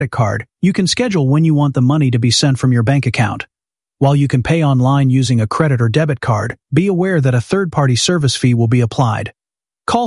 card, you can schedule when you want the money to be sent from your bank account. While you can pay online using a credit or debit card, be aware that a third-party service fee will be applied. Call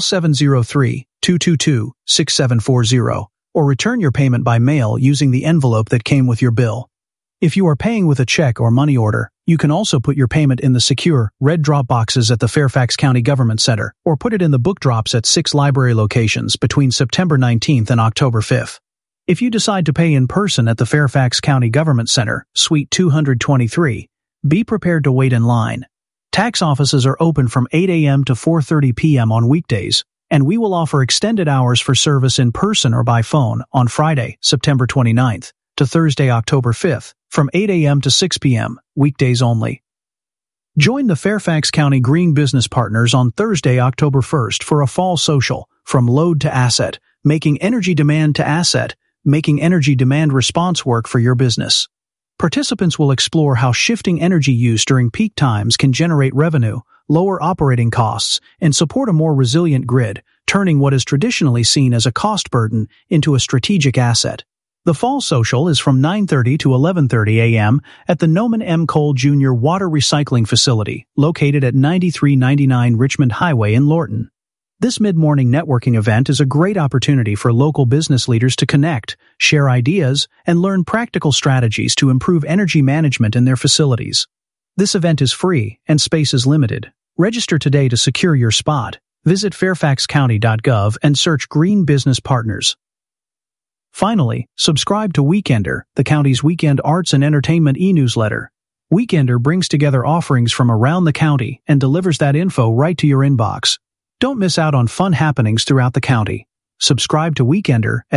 703-222-6740 or return your payment by mail using the envelope that came with your bill. If you are paying with a check or money order, you can also put your payment in the secure, red drop boxes at the Fairfax County Government Center or put it in the book drops at 6 library locations between September 19th and October 5th. If you decide to pay in person at the Fairfax County Government Center, Suite 223, be prepared to wait in line. Tax offices are open from 8 a.m. to 4:30 p.m. on weekdays, and we will offer extended hours for service in person or by phone on Friday, September 29th, to Thursday, October 5th, from 8 a.m. to 6 p.m., weekdays only. Join the Fairfax County Green Business Partners on Thursday, October 1st for a fall social, From Load to Asset, Making Energy Demand to Asset, Making Energy Demand Response Work for Your Business. Participants will explore how shifting energy use during peak times can generate revenue, lower operating costs, and support a more resilient grid, turning what is traditionally seen as a cost burden into a strategic asset. The fall social is from 9:30 to 11:30 a.m. at the Noman M. Cole Jr. Water Recycling Facility, located at 9399 Richmond Highway in Lorton. This mid-morning networking event is a great opportunity for local business leaders to connect, share ideas, and learn practical strategies to improve energy management in their facilities. This event is free and space is limited. Register today to secure your spot. Visit fairfaxcounty.gov and search Green Business Partners. Finally, subscribe to Weekender, the county's weekend arts and entertainment e-newsletter. Weekender brings together offerings from around the county and delivers that info right to your inbox. Don't miss out on fun happenings throughout the county. Subscribe to Weekender at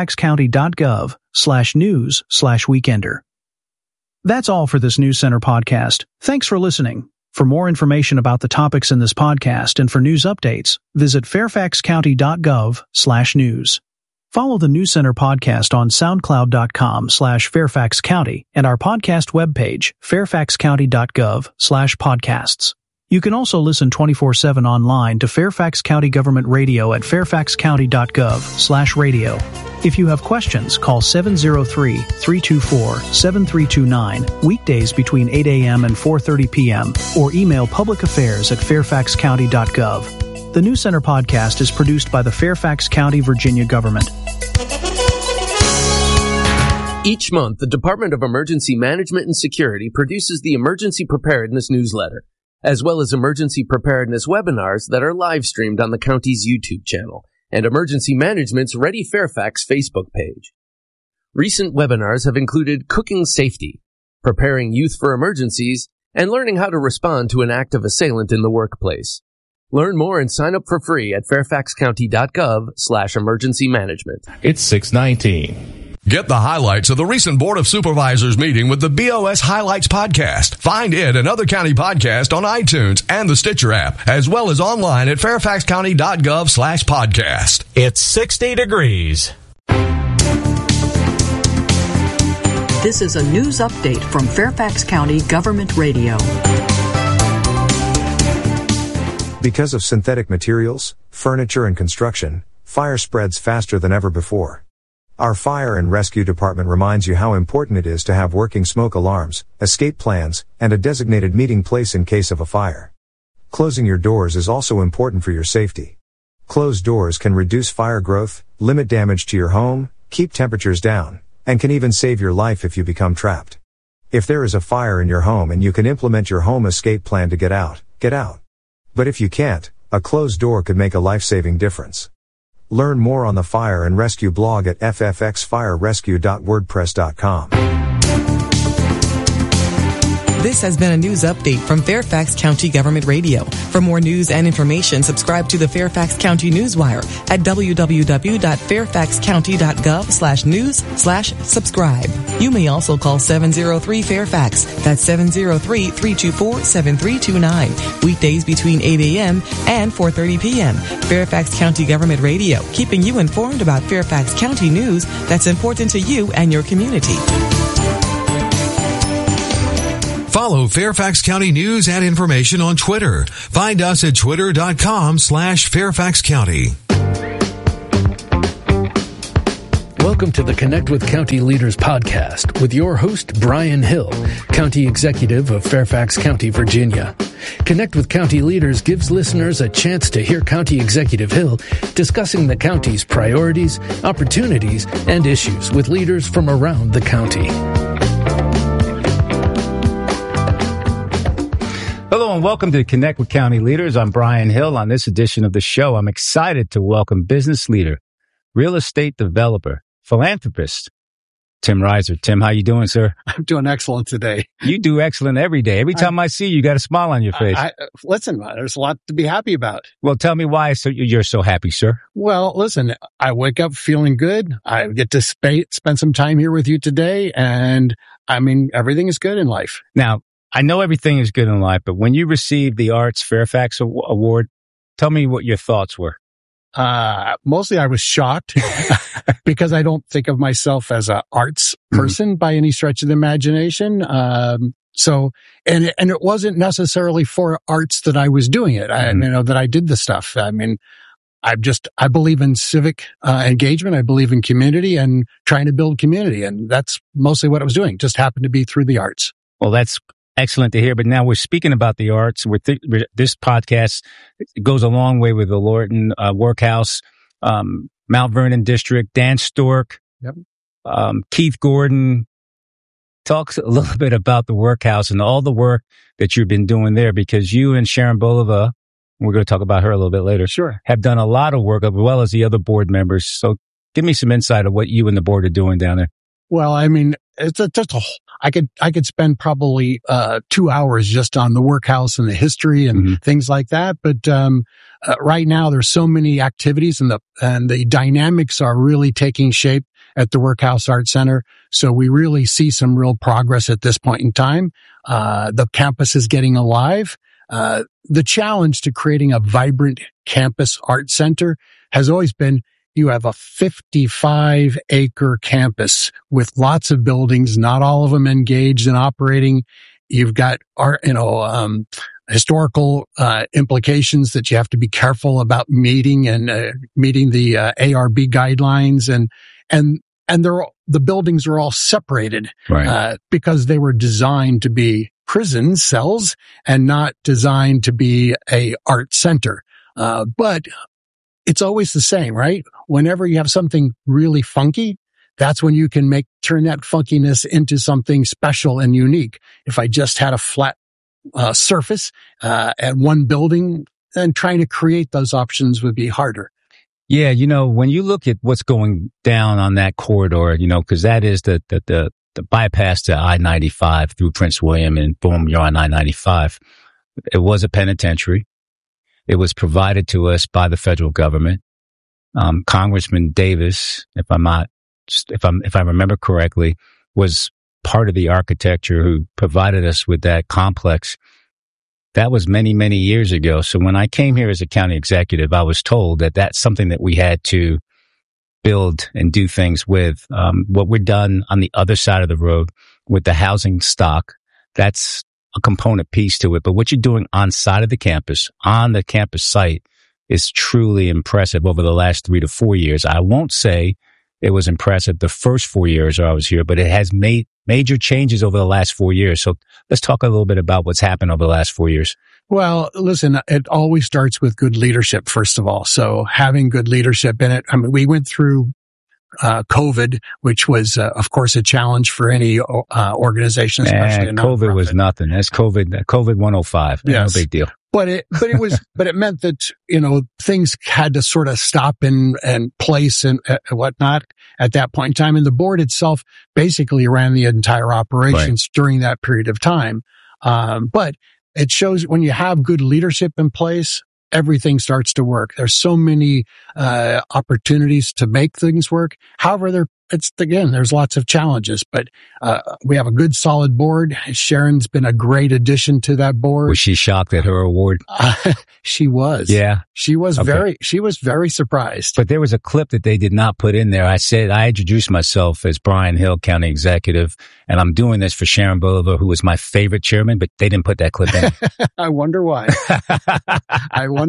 fairfaxcounty.gov/news/weekender. That's all for this News Center podcast. Thanks for listening. For more information about the topics in this podcast and for news updates, visit fairfaxcounty.gov/news. Follow the News Center podcast on soundcloud.com/fairfaxcounty and our podcast webpage, fairfaxcounty.gov/podcasts. You can also listen 24/7 online to Fairfax County Government Radio at fairfaxcounty.gov/radio. If you have questions, call 703-324-7329, weekdays between 8 a.m. and 4:30 p.m., or email publicaffairs@fairfaxcounty.gov. The News Center podcast is produced by the Fairfax County, Virginia government. Each month, the Department of Emergency Management and Security produces the Emergency Preparedness newsletter, as well as emergency preparedness webinars that are live streamed on the county's YouTube channel and Emergency Management's Ready Fairfax Facebook page. Recent webinars have included Cooking Safety, Preparing Youth for Emergencies, and Learning How to Respond to an Active Assailant in the Workplace. Learn more and sign up for free at fairfaxcounty.gov/emergency management. It's 6:19. Get the highlights of the recent Board of Supervisors meeting with the BOS Highlights podcast. Find it and other county podcasts on iTunes and the Stitcher app, as well as online at fairfaxcounty.gov/podcast. It's 60 degrees. This is a news update from Fairfax County Government Radio. Because of synthetic materials, furniture, and construction, fire spreads faster than ever before. Our Fire and Rescue Department reminds you how important it is to have working smoke alarms, escape plans, and a designated meeting place in case of a fire. Closing your doors is also important for your safety. Closed doors can reduce fire growth, limit damage to your home, keep temperatures down, and can even save your life if you become trapped. If there is a fire in your home and you can implement your home escape plan to get out, get out. But if you can't, a closed door could make a life-saving difference. Learn more on the Fire and Rescue blog at ffxfirerescue.wordpress.com. This has been a news update from Fairfax County Government Radio. For more news and information, subscribe to the Fairfax County Newswire at www.fairfaxcounty.gov/news/subscribe. You may also call 703-FAIRFAX. That's 703-324-7329. Weekdays between 8 a.m. and 4:30 p.m. Fairfax County Government Radio, keeping you informed about Fairfax County news that's important to you and your community. Follow Fairfax County news and information on Twitter. Find us at twitter.com/Fairfax County. Welcome to the Connect with County Leaders podcast with your host, Brian Hill, County Executive of Fairfax County, Virginia. Connect with County Leaders gives listeners a chance to hear County Executive Hill discussing the county's priorities, opportunities, and issues with leaders from around the county. Hello and welcome to Connect with County Leaders. I'm Brian Hill. On this edition of the show, I'm excited to welcome business leader, real estate developer, philanthropist, Tim Reiser. Tim, how you doing, sir? I'm doing excellent today. You do excellent every day. Every time I see you, you got a smile on your face. Listen, there's a lot to be happy about. Well, tell me why you're so happy, sir. Well, listen, I wake up feeling good. I get to spend some time here with you today. And I mean, everything is good in life. Now, I know everything is good in life, but when you received the Arts Fairfax Award, tell me what your thoughts were. Mostly I was shocked because I don't think of myself as an arts person by any stretch of the imagination. And it wasn't necessarily for arts that I was doing it. That I did the stuff. I mean, I believe in civic engagement. I believe in community and trying to build community. And that's mostly what I was doing. Just happened to be through the arts. Well, that's excellent to hear. But now we're speaking about the arts. This podcast goes a long way with the Lorton Workhouse, Mount Vernon District, Dan Stork, Keith Gordon. Talk a little bit about the Workhouse and all the work that you've been doing there, because you and Sharon Bulova, we're going to talk about her a little bit later, sure, have done a lot of work as well as the other board members. So give me some insight of what you and the board are doing down there. Well, I mean, I could spend probably 2 hours just on the Workhouse and the history and things like that. But right now there's so many activities and the dynamics are really taking shape at the Workhouse Art Center. So we really see some real progress at this point in time. The campus is getting alive. The challenge to creating a vibrant campus art center has always been you have a 55-acre campus with lots of buildings, not all of them engaged and operating. You've got historical implications that you have to be careful about meeting the ARB guidelines, and the buildings are all separated, right, because they were designed to be prison cells and not designed to be a art center. But it's always the same, right? Whenever you have something really funky, that's when you can turn that funkiness into something special and unique. If I just had a flat surface at one building, then trying to create those options would be harder. Yeah, when you look at what's going down on that corridor, because that is the bypass to I-95 through Prince William, and boom, you're on I-95. It was a penitentiary. It was provided to us by the federal government. Congressman Davis, if I remember correctly, was part of the architecture who provided us with that complex. That was many, many years ago. So when I came here as a county executive, I was told that that's something that we had to build and do things with. What we're done on the other side of the road with the housing stock, that's a component piece to it. But what you're doing on side of the campus, on the campus site, is truly impressive over the last 3 to 4 years. I won't say it was impressive the first 4 years I was here, but it has made major changes over the last 4 years. So let's talk a little bit about what's happened over the last 4 years. Well, listen, it always starts with good leadership, first of all. So having good leadership in it. I mean, we went through COVID, which was, of course, a challenge for any organization, especially a nonprofit. COVID was nothing. That's COVID 105. Yes. No big deal. But it meant that, things had to sort of stop and place and whatnot at that point in time. And the board itself basically ran the entire operations during that period of time. But it shows when you have good leadership in place, everything starts to work. There's so many opportunities to make things work. However, there's lots of challenges, but we have a good, solid board. Sharon's been a great addition to that board. Was she shocked at her award? She was. Yeah. She was very surprised. But there was a clip that they did not put in there. I introduced myself as Brian Hill, County Executive, and I'm doing this for Sharon Bulova, who was my favorite chairman, but they didn't put that clip in. I wonder why.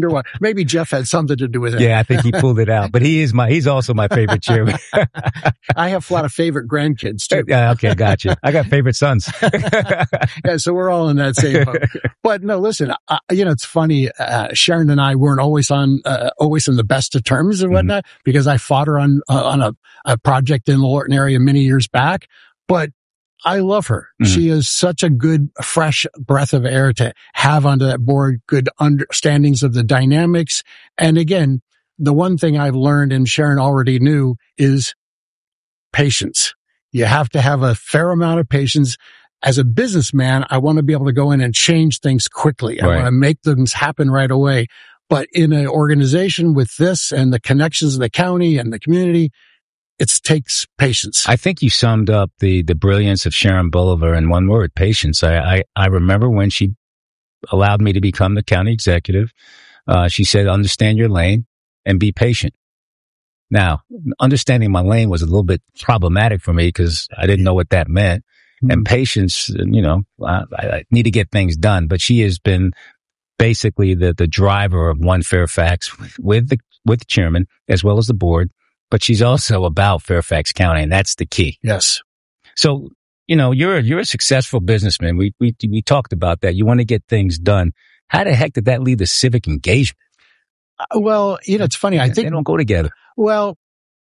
Maybe Jeff had something to do with it. Yeah, I think he pulled it out, but he's also my favorite chairman. I have a lot of favorite grandkids too. Yeah, okay, gotcha. I got favorite sons. Yeah, so we're all in that same boat. But no, listen, it's funny. Sharon and I weren't always in the best of terms and whatnot, because I fought her on a project in the Lorton area many years back. But I love her. She is such a good, fresh breath of air to have onto that board, good understandings of the dynamics. And again, the one thing I've learned, and Sharon already knew, is patience. You have to have a fair amount of patience. As a businessman, I want to be able to go in and change things quickly. I want to make things happen right away. But in an organization with this and the connections of the county and the community, it takes patience. I think you summed up the brilliance of Sharon Bolivar in one word: patience. I remember when she allowed me to become the county executive. She said, understand your lane and be patient. Now, understanding my lane was a little bit problematic for me because I didn't know what that meant. And patience, I need to get things done. But she has been basically the driver of One Fairfax with the chairman as well as the board. But she's also about Fairfax County, and that's the key. Yes. So, you're a successful businessman. We talked about that. You want to get things done. How the heck did that lead to civic engagement? Well, it's funny. I think they don't go together. Well,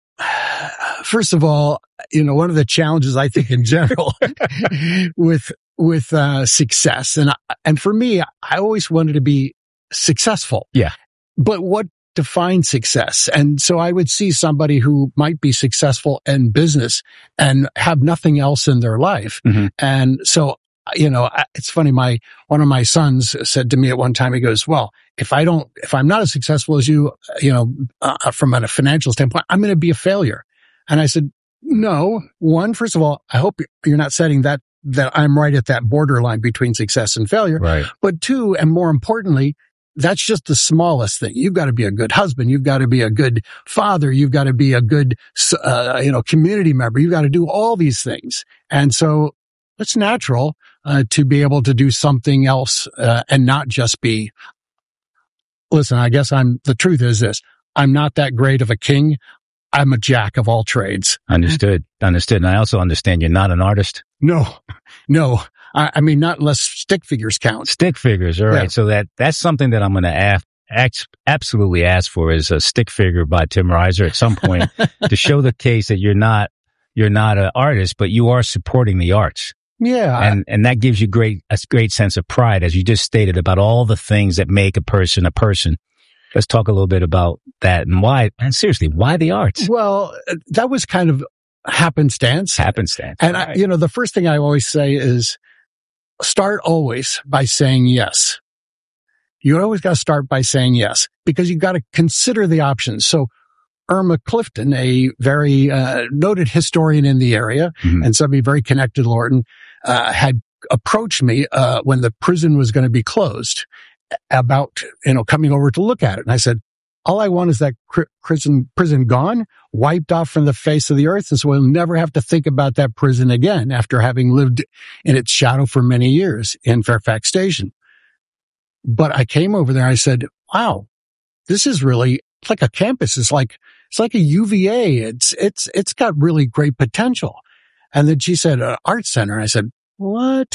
first of all, one of the challenges I think in general with success, and for me, I always wanted to be successful. Yeah. But what defines success? And so I would see somebody who might be successful in business and have nothing else in their life. And so, it's funny. One of my sons said to me at one time, he goes, well, if I'm not as successful as you, from a financial standpoint, I'm going to be a failure. And I said, no, first of all, I hope you're not setting that I'm right at that borderline between success and failure. Right. But two, and more importantly, that's just the smallest thing. You've got to be a good husband. You've got to be a good father. You've got to be a good, community member. You've got to do all these things. And so it's natural, to be able to do something else, and not just be, listen, I guess the truth is this. I'm not that great of a king. I'm a jack of all trades. Understood. And I also understand you're not an artist. No. I mean, not unless stick figures count. Stick figures. All right. Yeah. So that's something that I'm going to absolutely ask for, is a stick figure by Tim Reiser at some point to show the case that you're not an artist, but you are supporting the arts. Yeah. And that gives you a great sense of pride, as you just stated, about all the things that make a person a person. Let's talk a little bit about that and why, and seriously, why the arts? Well, that was kind of happenstance. And right. The first thing I always say is start always by saying yes. You always got to start by saying yes, because you've got to consider the options. So Irma Clifton, a very noted historian in the area, and somebody very connected to Lorton, had approached me when the prison was going to be closed about coming over to look at it. And I said, all I want is that prison gone, wiped off from the face of the earth, and so we'll never have to think about that prison again after having lived in its shadow for many years in Fairfax Station. But I came over there and I said, wow, this is really like a campus. It's like a UVA. It's got really great potential. And then she said, art center. And I said, what?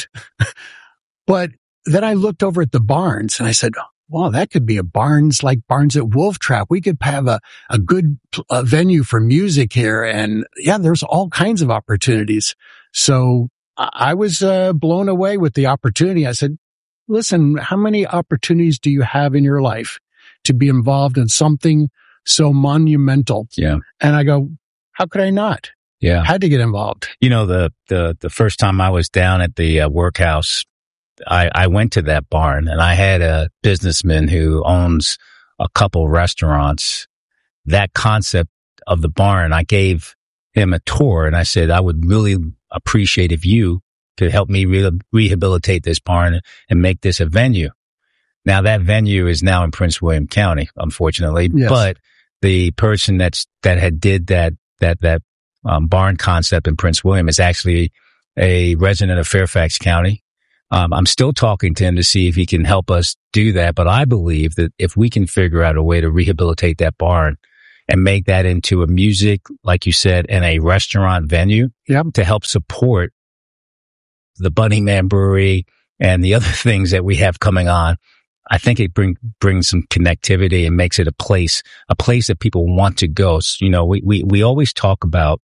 But then I looked over at the barns and I said, wow, that could be a barns like Barns at Wolf Trap. We could have a good venue for music here. And yeah, there's all kinds of opportunities. So I was blown away with the opportunity. I said, listen, how many opportunities do you have in your life to be involved in something so monumental? Yeah. And I go, how could I not? Yeah. Had to get involved. The first time I was down at the workhouse, I went to that barn, and I had a businessman who owns a couple restaurants. That concept of the barn, I gave him a tour, and I said, I would really appreciate if you could help me rehabilitate this barn and make this a venue. Now that venue is now in Prince William County, unfortunately, yes. But the person that had did that barn concept in Prince William is actually a resident of Fairfax County. I'm still talking to him to see if he can help us do that. But I believe that if we can figure out a way to rehabilitate that barn, and make that into a music, like you said, and a restaurant venue to help support the Bunny Man Brewery and the other things that we have coming on. I think it brings some connectivity and makes it a place that people want to go. So, you know, we always talk about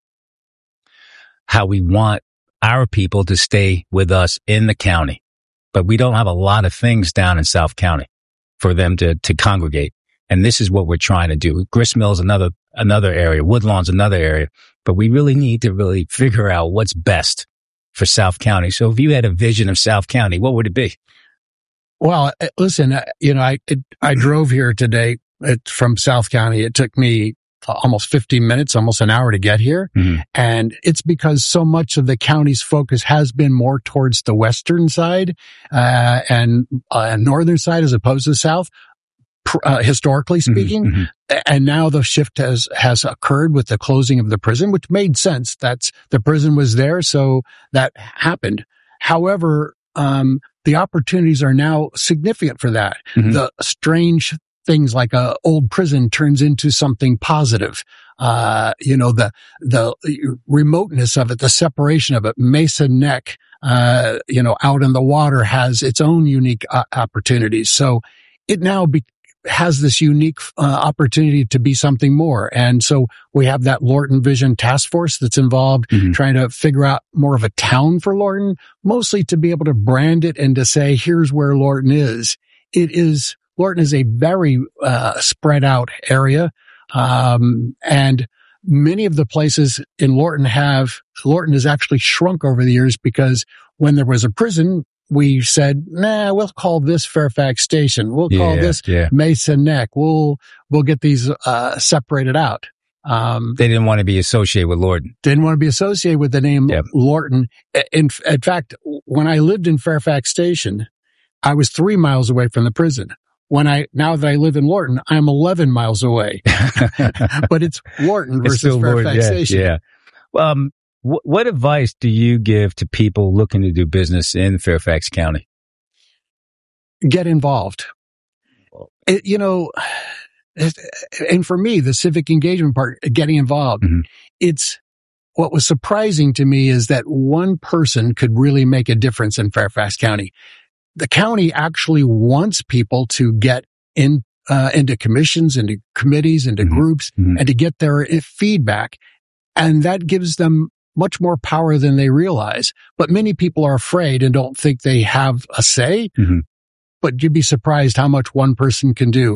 how we want our people to stay with us in the county, but we don't have a lot of things down in South County for them to congregate. And this is what we're trying to do. Gristmill's another area. Woodlawn's another area, but we really need to really figure out what's best for South County. So if you had a vision of South County, what would it be? Well, listen, you know, I drove here today from South County. It took me almost 15 minutes, almost an hour to get here. Mm-hmm. And it's because so much of the county's focus has been more towards the western side, and northern side as opposed to the south, historically speaking. Mm-hmm. And now the shift has occurred with the closing of the prison, which made sense. The prison was there, so that happened. However, the opportunities are now significant for that. Mm-hmm. The strange things like a old prison turns into something positive. You know, the remoteness of it, the separation of it. Mesa Neck, you know, out in the water has its own unique opportunities. So it now has this unique opportunity to be something more. And so we have that Lorton Vision Task Force that's involved, trying to figure out more of a town for Lorton, mostly to be able to brand it and to say, here's where Lorton is. Lorton is a very spread out area. And many of the places in Lorton has actually shrunk over the years, because when there was a prison, we said, nah, we'll call this Fairfax Station. We'll call this Mesa Neck. We'll get these separated out. They didn't want to be associated with Lorton. Didn't want to be associated with the name Lorton. In fact, when I lived in Fairfax Station, I was 3 miles away from the prison. Now that I live in Lorton, I'm 11 miles away. But it's Lorton versus Fairfax Station. Yeah. What advice do you give to people looking to do business in Fairfax County? Get involved. You know, and for me, the civic engagement part, getting involved, it's what was surprising to me is that one person could really make a difference in Fairfax County. The county actually wants people to get into commissions, into committees, into groups, and to get their feedback. And that gives them much more power than they realize. But many people are afraid and don't think they have a say. But you'd be surprised how much one person can do.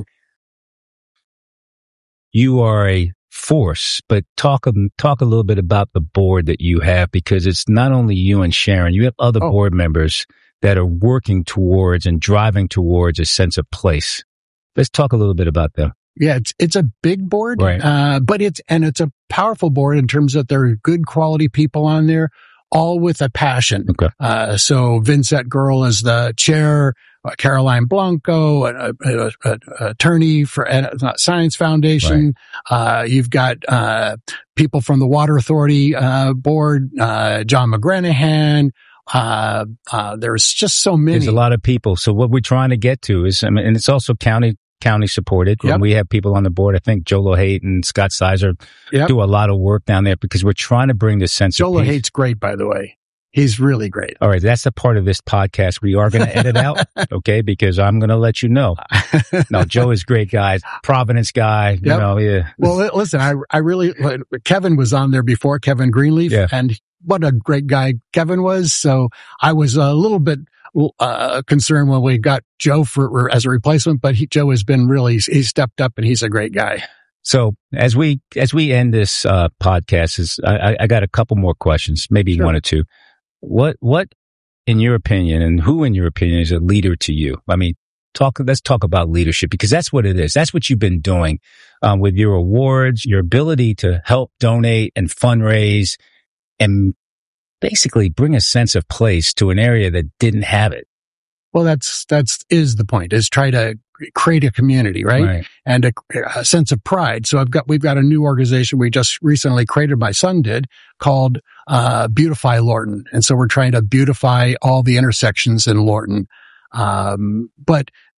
You are a force, but talk a little bit about the board that you have, because it's not only you and Sharon, you have other board members that are working towards and driving towards a sense of place. Let's talk a little bit about them. Yeah, it's a big board, right. But it's a powerful board in terms that there are good quality people on there, all with a passion. Okay. So Vincent Girl is the chair, Caroline Blanco, an attorney for Science Foundation. Right. You've got people from the Water Authority board, John McGranahan. There's just so many. There's a lot of people. So what we're trying to get to is, and it's also county supported. Yep. And we have people on the board. I think Joe Lohate and Scott Sizer do a lot of work down there, because we're trying to bring this sense of peace. Joe Lohate's great, by the way. He's really great. All right. That's the part of this podcast we are going to edit out. Okay. Because I'm going to let you know. No, Joe is a great guy. Providence guy. Yep. You know, yeah. Well, listen, I really, Kevin was on there before, Kevin Greenleaf, and what a great guy Kevin was. So I was a little bit concerned when we got Joe as a replacement, but Joe has been he stepped up, and he's a great guy. So as we end this podcast, I got a couple more questions, maybe one or two. What in your opinion, and who in your opinion is a leader to you? I mean, let's talk about leadership, because that's what it is. That's what you've been doing with your awards, your ability to help donate and fundraise and basically bring a sense of place to an area that didn't have it. Well, that's the point, is try to create a community, right? And a sense of pride. So we've got a new organization we just recently created, my son did, called Beautify Lorton. And so we're trying to beautify all the intersections in Lorton. But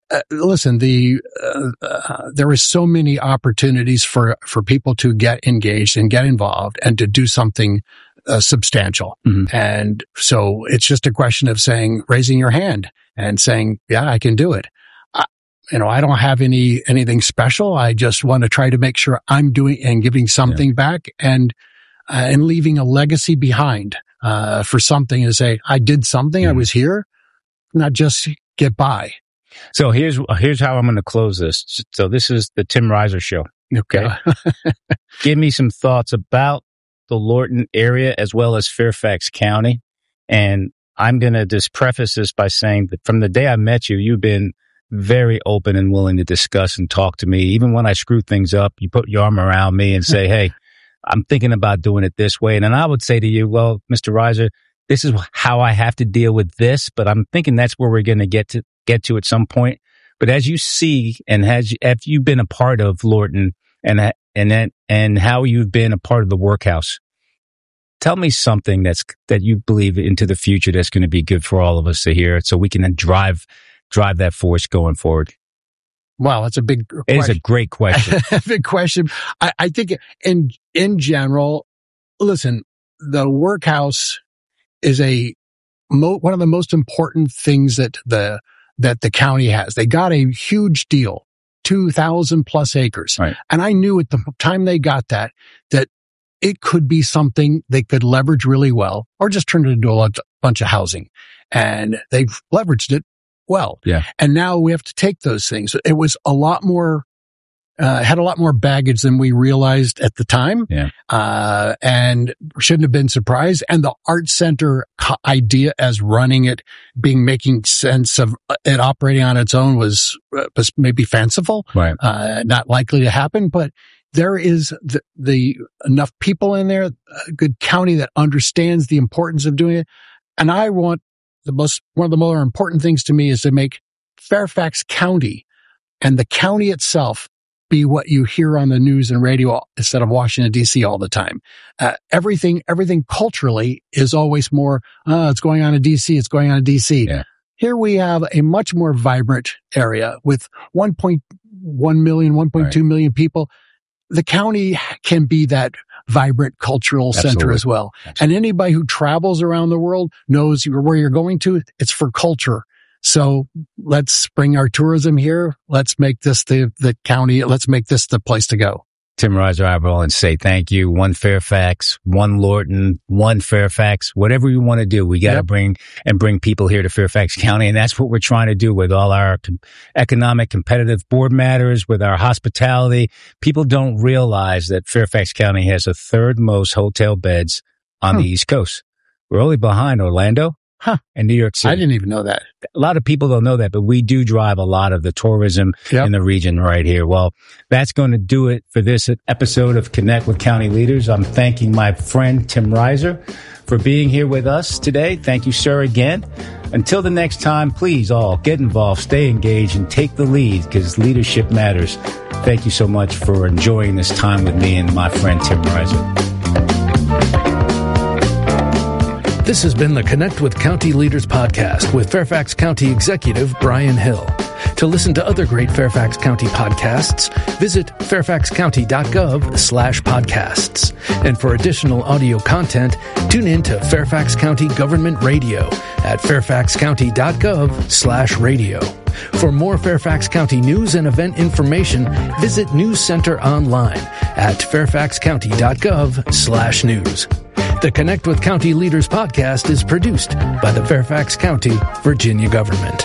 listen, there is so many opportunities for people to get engaged and get involved and to do something substantial. Mm-hmm. And so it's just a question of raising your hand and saying, yeah, I can do it. I don't have anything special. I just want to try to make sure I'm doing and giving something back and leaving a legacy behind, for something to say, I did something. I was here, not just get by. So here's how I'm going to close this. So this is the Tim Reiser Show. Okay. Give me some thoughts about the Lorton area as well as Fairfax County. And I'm going to just preface this by saying that from the day I met you, you've been very open and willing to discuss and talk to me. Even when I screw things up, you put your arm around me and say, hey, I'm thinking about doing it this way. And then I would say to you, well, Mr. Reiser, this is how I have to deal with this, but I'm thinking that's where we're going to get to at some point. But as you see, and have you been a part of Lorton and how you've been a part of the workhouse, tell me something that you believe into the future that's going to be good for all of us to hear, so we can then drive that force going forward. Wow, that's a big question. It is a great question. Big question. I think in general, listen, the workhouse is one of the most important things that the county has. They got a huge deal, 2,000 plus acres. Right. And I knew at the time they got that it could be something they could leverage really well, or just turn it into a bunch of housing. And they've leveraged it well. Yeah. And now we have to take those things. It was a lot more, had a lot more baggage than we realized at the time. Yeah. And shouldn't have been surprised. And the art center idea as running it, making sense of it operating on its own was maybe fanciful. Right. Not likely to happen, but there is the enough people in there, a good county that understands the importance of doing it. And I want one of the more important things to me is to make Fairfax County and the county itself be what you hear on the news and radio instead of Washington, D.C. all the time. Everything culturally is always more, it's going on in D.C., it's going on in D.C. Yeah. Here we have a much more vibrant area with 1.1 million, 1.2 million people. The county can be that vibrant cultural center as well. Absolutely. And anybody who travels around the world knows where you're going to. It's for culture. So let's bring our tourism here. Let's make this the county. Let's make this the place to go. Tim Reiser, I will and say thank you. One Fairfax, one Lorton, one Fairfax, whatever you want to do. We got to bring people here to Fairfax County. And that's what we're trying to do with all our economic competitive board matters, with our hospitality. People don't realize that Fairfax County has the third most hotel beds on the East Coast. We're only behind Orlando and New York City. I didn't even know that. A lot of people don't know that, but we do drive a lot of the tourism in the region right here. Well, that's going to do it for this episode of Connect with County Leaders. I'm thanking my friend Tim Reiser for being here with us today. Thank you, sir, again. Until the next time, please all get involved, stay engaged, and take the lead, because leadership matters. Thank you so much for enjoying this time with me and my friend Tim Reiser. This has been the Connect with County Leaders podcast with Fairfax County Executive Brian Hill. To listen to other great Fairfax County podcasts, visit fairfaxcounty.gov/podcasts. And for additional audio content, tune in to Fairfax County Government Radio at fairfaxcounty.gov/radio. For more Fairfax County news and event information, visit News Center online at fairfaxcounty.gov/news. The Connect with County Leaders podcast is produced by the Fairfax County, Virginia government.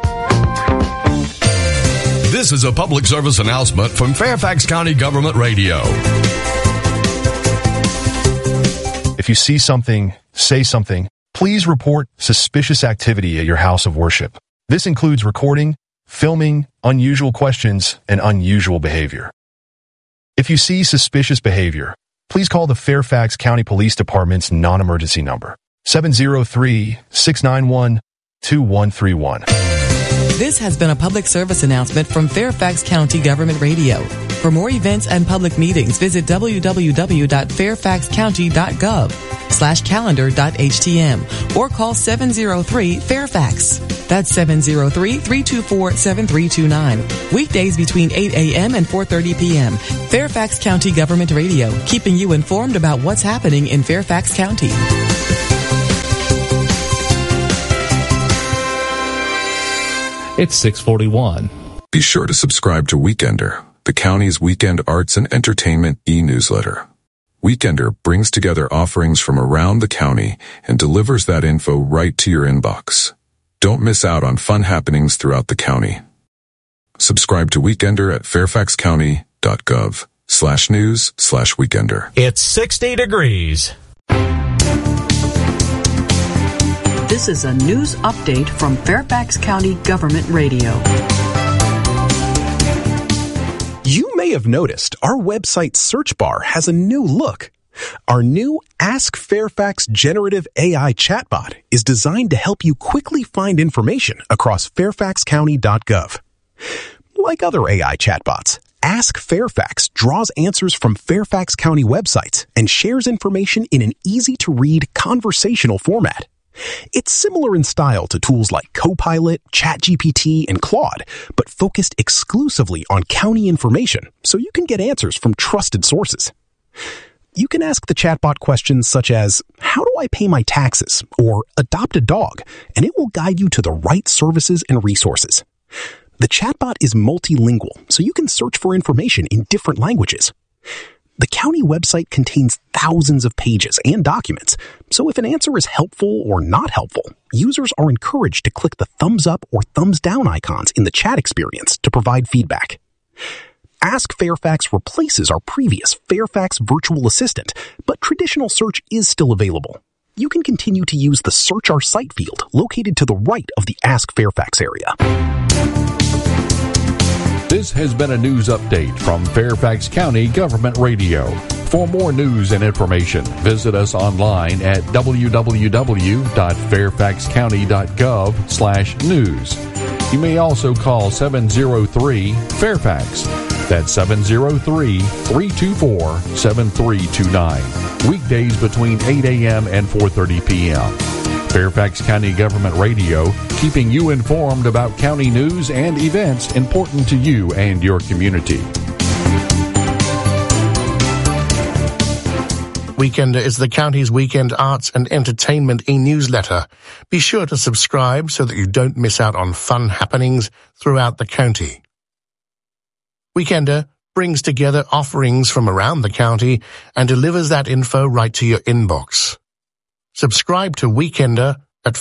This is a public service announcement from Fairfax County Government Radio. If you see something, say something, please report suspicious activity at your house of worship. This includes recording, filming, unusual questions, and unusual behavior. If you see suspicious behavior, please call the Fairfax County Police Department's non-emergency number, 703-691-2131. This has been a public service announcement from Fairfax County Government Radio. For more events and public meetings, visit www.fairfaxcounty.gov/calendar.htm or call 703-FAIRFAX. That's 703-324-7329. Weekdays between 8 a.m. and 4:30 p.m. Fairfax County Government Radio, keeping you informed about what's happening in Fairfax County. It's 6:41. Be sure to subscribe to Weekender, the county's weekend arts and entertainment e-newsletter. Weekender brings together offerings from around the county and delivers that info right to your inbox. Don't miss out on fun happenings throughout the county. Subscribe to Weekender at fairfaxcounty.gov/news/weekender. It's 60 degrees. This is a news update from Fairfax County Government Radio. You may have noticed our website search bar has a new look. Our new Ask Fairfax generative AI chatbot is designed to help you quickly find information across fairfaxcounty.gov. Like other AI chatbots, Ask Fairfax draws answers from Fairfax County websites and shares information in an easy-to-read conversational format. It's similar in style to tools like Copilot, ChatGPT, and Claude, but focused exclusively on county information so you can get answers from trusted sources. You can ask the chatbot questions such as, how do I pay my taxes? Or adopt a dog, and it will guide you to the right services and resources. The chatbot is multilingual, so you can search for information in different languages. The county website contains thousands of pages and documents, so if an answer is helpful or not helpful, users are encouraged to click the thumbs up or thumbs down icons in the chat experience to provide feedback. Ask Fairfax replaces our previous Fairfax Virtual Assistant, but traditional search is still available. You can continue to use the Search Our Site field located to the right of the Ask Fairfax area. This has been a news update from Fairfax County Government Radio. For more news and information, visit us online at www.fairfaxcounty.gov/news. You may also call 703-FAIRFAX. That's 703-324-7329. Weekdays between 8 a.m. and 4:30 p.m. Fairfax County Government Radio, keeping you informed about county news and events important to you and your community. Weekender is the county's weekend arts and entertainment e-newsletter. Be sure to subscribe so that you don't miss out on fun happenings throughout the county. Weekender brings together offerings from around the county and delivers that info right to your inbox. Subscribe to Weekender at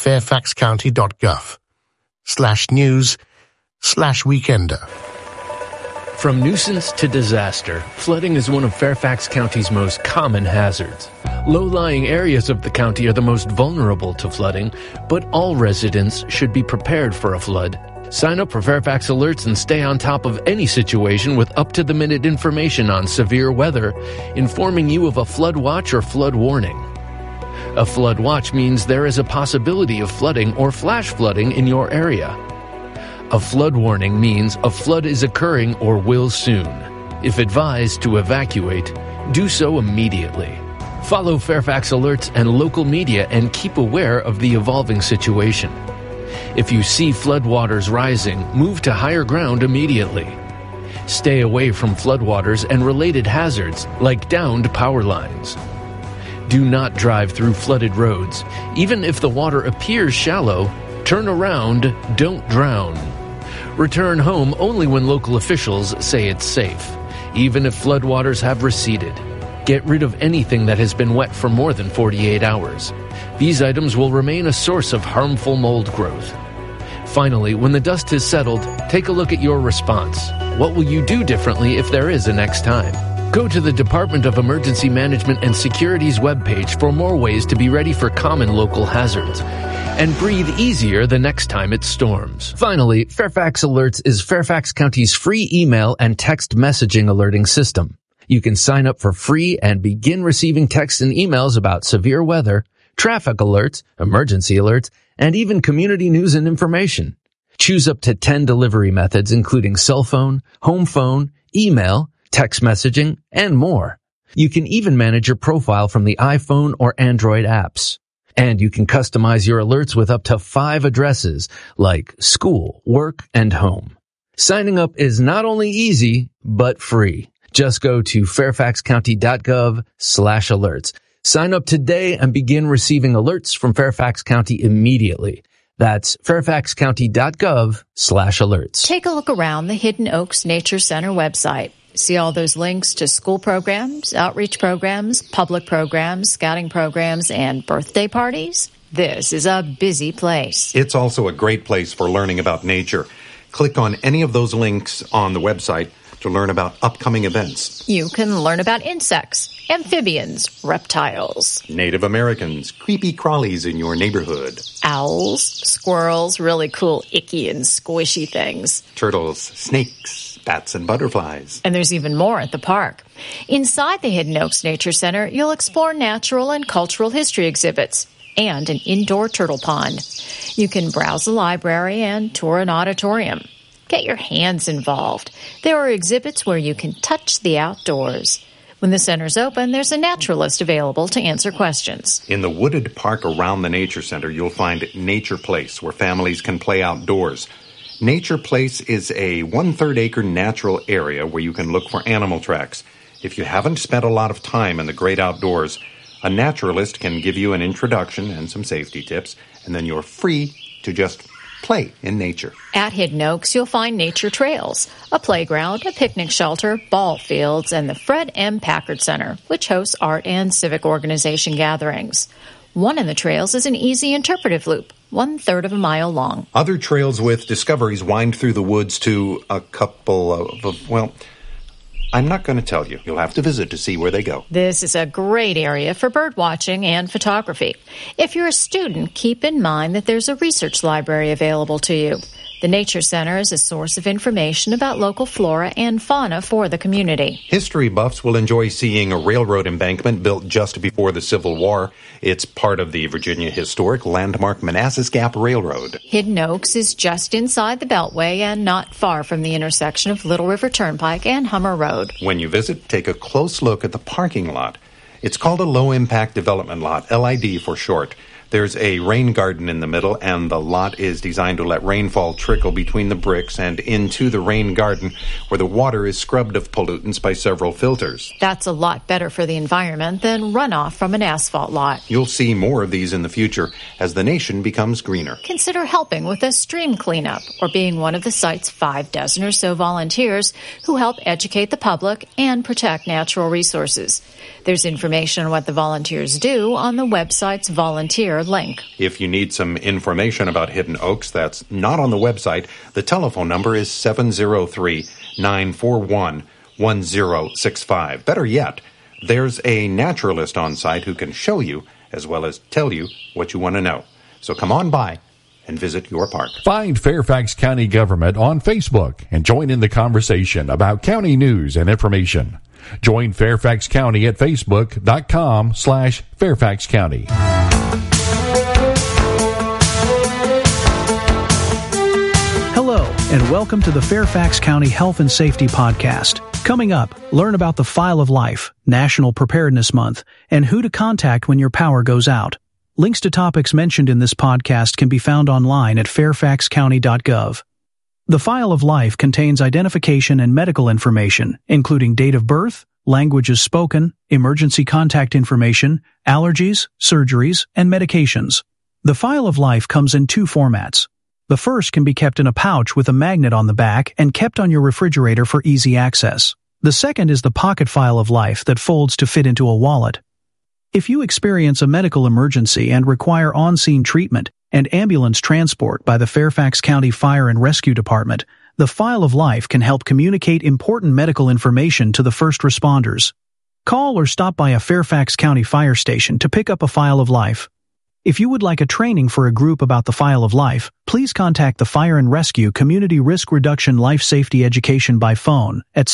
fairfaxcounty.gov/news/weekender. From nuisance to disaster, flooding is one of Fairfax County's most common hazards. Low-lying areas of the county are the most vulnerable to flooding, but all residents should be prepared for a flood. Sign up for Fairfax Alerts and stay on top of any situation with up-to-the-minute information on severe weather, informing you of a flood watch or flood warning. A flood watch means there is a possibility of flooding or flash flooding in your area. A flood warning means a flood is occurring or will soon. If advised to evacuate, do so immediately. Follow Fairfax Alerts and local media and keep aware of the evolving situation. If you see floodwaters rising, move to higher ground immediately. Stay away from floodwaters and related hazards like downed power lines. Do not drive through flooded roads. Even if the water appears shallow, turn around, don't drown. Return home only when local officials say it's safe, even if floodwaters have receded. Get rid of anything that has been wet for more than 48 hours. These items will remain a source of harmful mold growth. Finally, when the dust has settled, take a look at your response. What will you do differently if there is a next time? Go to the Department of Emergency Management and Security's webpage for more ways to be ready for common local hazards. And breathe easier the next time it storms. Finally, Fairfax Alerts is Fairfax County's free email and text messaging alerting system. You can sign up for free and begin receiving texts and emails about severe weather, traffic alerts, emergency alerts, and even community news and information. Choose up to 10 delivery methods, including cell phone, home phone, email, text messaging, and more. You can even manage your profile from the iPhone or Android apps. And you can customize your alerts with up to 5 addresses, like school, work, and home. Signing up is not only easy, but free. Just go to fairfaxcounty.gov/alerts. Sign up today and begin receiving alerts from Fairfax County immediately. That's fairfaxcounty.gov/alerts. Take a look around the Hidden Oaks Nature Center website. See all those links to school programs, outreach programs, public programs, scouting programs, and birthday parties? This is a busy place. It's also a great place for learning about nature. Click on any of those links on the website to learn about upcoming events. You can learn about insects, amphibians, reptiles, Native Americans, creepy crawlies in your neighborhood, owls, squirrels, really cool icky and squishy things, turtles, snakes, bats, and butterflies. And there's even more at the park. Inside the Hidden Oaks Nature Center, you'll explore natural and cultural history exhibits and an indoor turtle pond. You can browse the library and tour an auditorium. Get your hands involved. There are exhibits where you can touch the outdoors. When the center's open, there's a naturalist available to answer questions. In the wooded park around the Nature Center, you'll find Nature Place, where families can play outdoors. Nature Place is a 1/3 acre natural area where you can look for animal tracks. If you haven't spent a lot of time in the great outdoors, a naturalist can give you an introduction and some safety tips, and then you're free to just play in nature. At Hidden Oaks, you'll find nature trails, a playground, a picnic shelter, ball fields, and the Fred M. Packard Center, which hosts art and civic organization gatherings. One of the trails is an easy interpretive loop, 1/3 of a mile long. Other trails with discoveries wind through the woods to a couple of, well, I'm not going to tell you. You'll have to visit to see where they go. This is a great area for bird watching and photography. If you're a student, keep in mind that there's a research library available to you. The Nature Center is a source of information about local flora and fauna for the community. History buffs will enjoy seeing a railroad embankment built just before the Civil War. It's part of the Virginia Historic Landmark Manassas Gap Railroad. Hidden Oaks is just inside the Beltway and not far from the intersection of Little River Turnpike and Hummer Road. When you visit, take a close look at the parking lot. It's called a low-impact development lot, LID for short. There's a rain garden in the middle, and the lot is designed to let rainfall trickle between the bricks and into the rain garden, where the water is scrubbed of pollutants by several filters. That's a lot better for the environment than runoff from an asphalt lot. You'll see more of these in the future as the nation becomes greener. Consider helping with a stream cleanup or being one of the site's 6 or so volunteers who help educate the public and protect natural resources. There's information on what the volunteers do on the website's volunteer link. If you need some information about Hidden Oaks that's not on the website, the telephone number is 703-941-1065. Better yet, there's a naturalist on site who can show you as well as tell you what you want to know. So come on by and visit your park. Find Fairfax County Government on Facebook and join in the conversation about county news and information. Join Fairfax County at facebook.com/Fairfax County. Hello, and welcome to the Fairfax County Health and Safety Podcast. Coming up, learn about the File of Life, National Preparedness Month, and who to contact when your power goes out. Links to topics mentioned in this podcast can be found online at fairfaxcounty.gov. The File of Life contains identification and medical information, including date of birth, languages spoken, emergency contact information, allergies, surgeries, and medications. The File of Life comes in 2 formats. The first can be kept in a pouch with a magnet on the back and kept on your refrigerator for easy access. The second is the Pocket File of Life that folds to fit into a wallet. If you experience a medical emergency and require on-scene treatment and ambulance transport by the Fairfax County Fire and Rescue Department, the File of Life can help communicate important medical information to the first responders. Call or stop by a Fairfax County fire station to pick up a File of Life. If you would like a training for a group about the File of Life, please contact the Fire and Rescue Community Risk Reduction Life Safety Education by phone at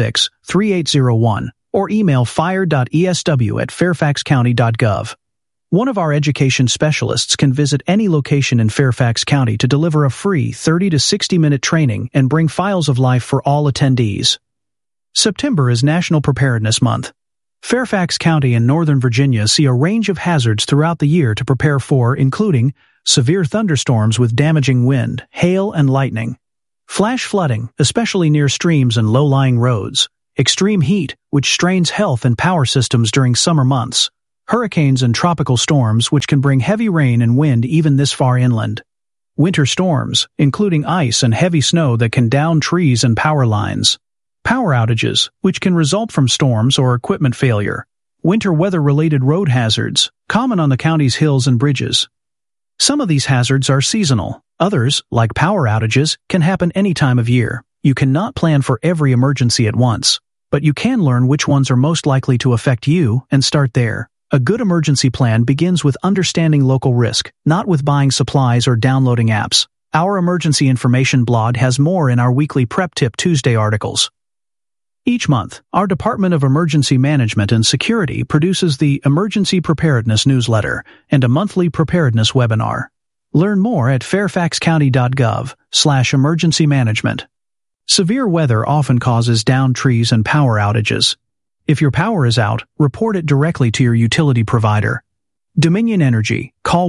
703-246-3801 or email fire.esw@fairfaxcounty.gov. One of our education specialists can visit any location in Fairfax County to deliver a free 30 to 60-minute training and bring files of life for all attendees. September is National Preparedness Month. Fairfax County and Northern Virginia see a range of hazards throughout the year to prepare for, including severe thunderstorms with damaging wind, hail, and lightning, flash flooding, especially near streams and low-lying roads, extreme heat, which strains health and power systems during summer months, hurricanes and tropical storms, which can bring heavy rain and wind even this far inland, winter storms, including ice and heavy snow that can down trees and power lines, power outages, which can result from storms or equipment failure, winter weather-related road hazards, common on the county's hills and bridges. Some of these hazards are seasonal. Others, like power outages, can happen any time of year. You cannot plan for every emergency at once, but you can learn which ones are most likely to affect you and start there. A good emergency plan begins with understanding local risk, not with buying supplies or downloading apps. Our emergency information blog has more in our weekly Prep Tip Tuesday articles. Each month, our Department of Emergency Management and Security produces the Emergency Preparedness Newsletter and a monthly preparedness webinar. Learn more at fairfaxcounty.gov/emergency management. Severe weather often causes downed trees and power outages. If your power is out, report it directly to your utility provider. Dominion Energy, call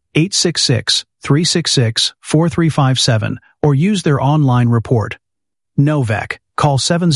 1-866-366-4357 or use their online report. Novec, call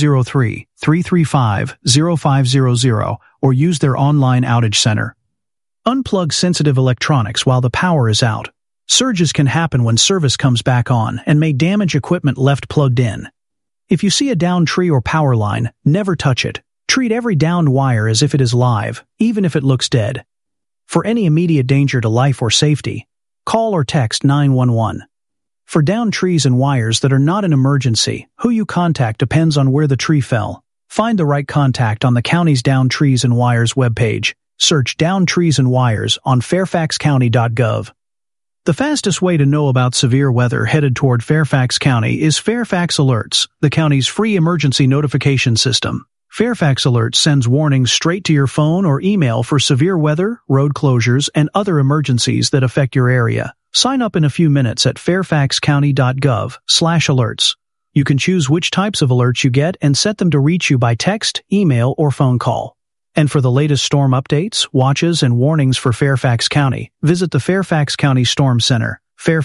703-335-0500 or use their online outage center. Unplug sensitive electronics while the power is out. Surges can happen when service comes back on and may damage equipment left plugged in. If you see a downed tree or power line, never touch it. Treat every downed wire as if it is live, even if it looks dead. For any immediate danger to life or safety, call or text 911. For downed trees and wires that are not an emergency, who you contact depends on where the tree fell. Find the right contact on the county's Downed Trees and Wires webpage. Search Downed Trees and Wires on fairfaxcounty.gov. The fastest way to know about severe weather headed toward Fairfax County is Fairfax Alerts, the county's free emergency notification system. Fairfax Alerts sends warnings straight to your phone or email for severe weather, road closures, and other emergencies that affect your area. Sign up in a few minutes at fairfaxcounty.gov/alerts. You can choose which types of alerts you get and set them to reach you by text, email, or phone call. And for the latest storm updates, watches, and warnings for Fairfax County, visit the Fairfax County Storm Center,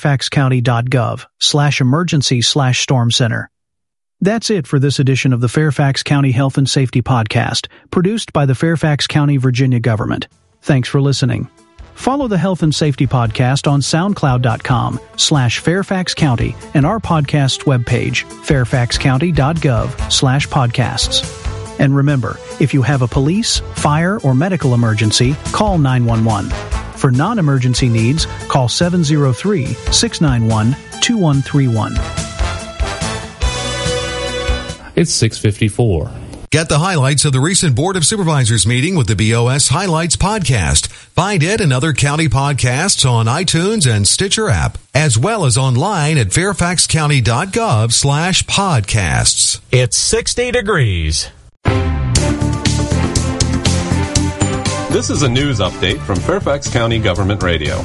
fairfaxcounty.gov/emergency/storm center. That's it for this edition of the Fairfax County Health and Safety Podcast, produced by the Fairfax County, Virginia government. Thanks for listening. Follow the Health and Safety Podcast on SoundCloud.com/Fairfax County and our podcast's webpage, fairfaxcounty.gov/podcasts. And remember, if you have a police, fire, or medical emergency, call 911. For non-emergency needs, call 703-691-2131. It's 6:54. Get the highlights of the recent Board of Supervisors meeting with the BOS Highlights podcast. Find it and other county podcasts on iTunes and Stitcher app, as well as online at fairfaxcounty.gov/podcasts. It's 60 degrees. This is a news update from Fairfax County Government Radio.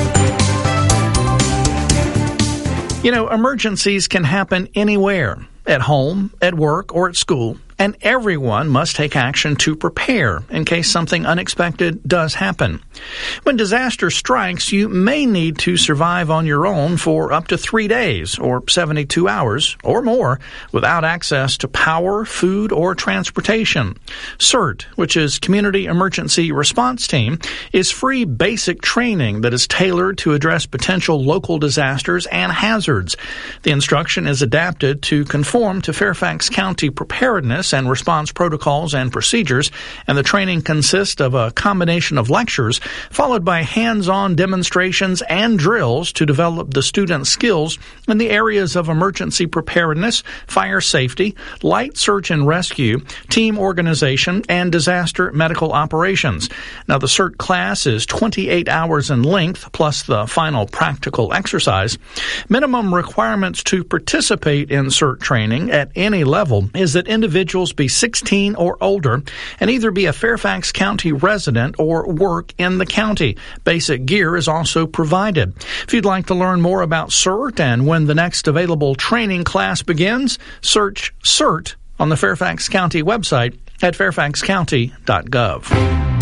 You know, emergencies can happen anywhere, at home, at work, or at school, and everyone must take action to prepare in case something unexpected does happen. When disaster strikes, you may need to survive on your own for up to 3 days or 72 hours or more without access to power, food, or transportation. CERT, which is Community Emergency Response Team, is free basic training that is tailored to address potential local disasters and hazards. The instruction is adapted to conform to Fairfax County preparedness and response protocols and procedures, and the training consists of a combination of lectures followed by hands-on demonstrations and drills to develop the students' skills in the areas of emergency preparedness, fire safety, light search and rescue, team organization, and disaster medical operations. Now, the CERT class is 28 hours in length, plus the final practical exercise. Minimum requirements to participate in CERT training at any level is that individuals individuals be 16 or older and either be a Fairfax County resident or work in the county. Basic gear is also provided. If you'd like to learn more about CERT and when the next available training class begins, search CERT on the Fairfax County website at fairfaxcounty.gov.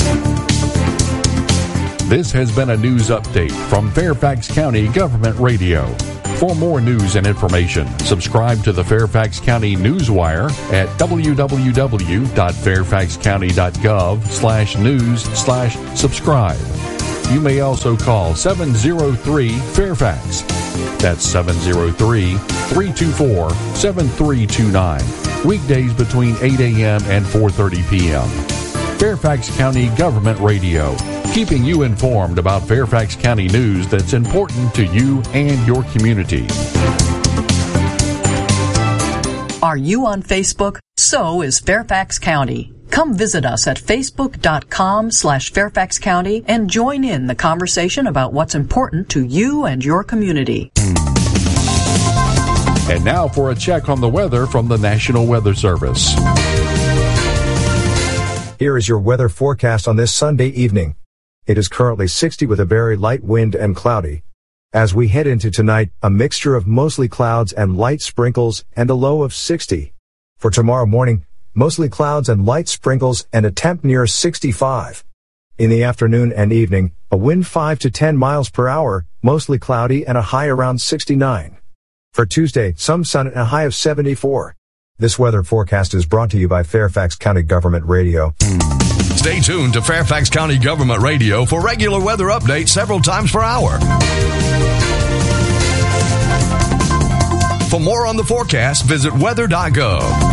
This has been a news update from Fairfax County Government Radio. For more news and information, subscribe to the Fairfax County Newswire at www.fairfaxcounty.gov/news/subscribe. You may also call 703-FAIRFAX. That's 703-324-7329. Weekdays between 8 a.m. and 4:30 p.m. Fairfax County Government Radio, keeping you informed about Fairfax County news that's important to you and your community. Are you on Facebook? So is Fairfax County. Come visit us at facebook.com/Fairfax County and join in the conversation about what's important to you and your community. And now for a check on the weather from the National Weather Service. Here is your weather forecast on this Sunday evening. It is currently 60 with a very light wind and cloudy. As we head into tonight, a mixture of mostly clouds and light sprinkles and a low of 60. For tomorrow morning, mostly clouds and light sprinkles and a temp near 65. In the afternoon and evening, a wind 5 to 10 miles per hour, mostly cloudy and a high around 69. For Tuesday, some sun and a high of 74. This weather forecast is brought to you by Fairfax County Government Radio. Stay tuned to Fairfax County Government Radio for regular weather updates several times per hour. For more on the forecast, visit weather.gov.